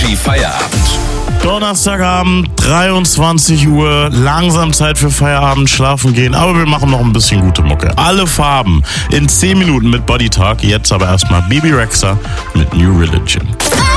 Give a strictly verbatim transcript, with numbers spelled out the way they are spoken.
Energy Feierabend. Donnerstagabend, dreiundzwanzig Uhr, langsam Zeit für Feierabend, schlafen gehen, aber wir machen noch ein bisschen gute Mucke. Alle Farben in zehn Minuten mit Body Talk, jetzt aber erstmal Bebe Rexha mit New Religion.